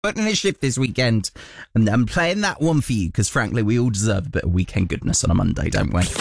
putting in a shift this weekend, and I'm playing that one for you because, frankly, we all deserve a bit of weekend goodness on a Monday, don't we?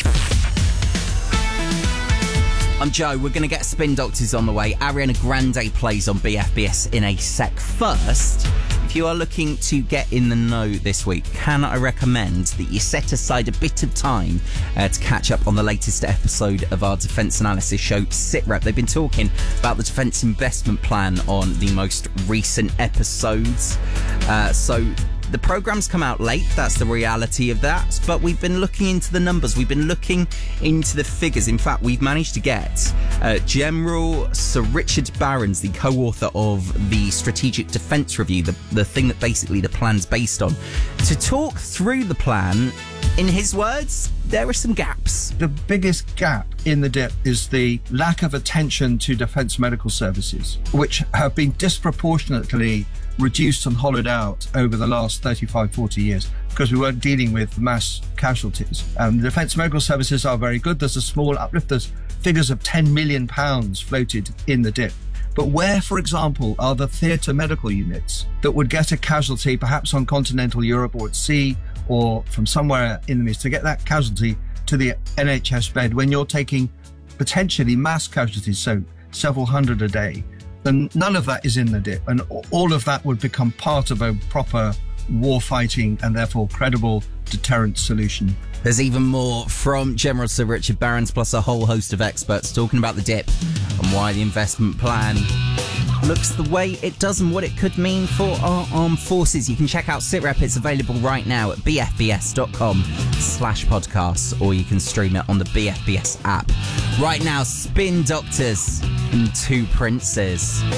I'm Joe. We're going to get Spin Doctors on the way. Ariana Grande plays on BFBS in a sec. First, if you are looking to get in the know this week, can I recommend that you set aside a bit of time to catch up on the latest episode of our defence analysis show, SITREP. They've been talking about the defence investment plan on the most recent episodes. So the program's come out late, that's the reality of that, but we've been looking into the numbers, we've been looking into the figures. In fact, we've managed to get General Sir Richard Barrons, the co-author of the Strategic Defence Review, the thing that basically the plan's based on, to talk through the plan. In his words, there are some gaps. The biggest gap in the DIP is the lack of attention to defence medical services, which have been disproportionately reduced and hollowed out over the last 35, 40 years because we weren't dealing with mass casualties. The defence medical services are very good. There's a small uplift. There's figures of £10 million floated in the DIP. But where, for example, are the theatre medical units that would get a casualty perhaps on continental Europe or at sea or from somewhere in the Middle East to get that casualty to the NHS bed when you're taking potentially mass casualties, so several hundred a day? And none of that is in the DIP, and all of that would become part of a proper war fighting and therefore credible deterrent solution. There's even more from General Sir Richard Barrons, plus a whole host of experts talking about the DIP and why the investment plan looks the way it does and what it could mean for our armed forces. You can check out SITREP. It's available right now at bfbs.com/podcasts, or you can stream it on the BFBS app. Right now, Spin Doctors and Two Princes.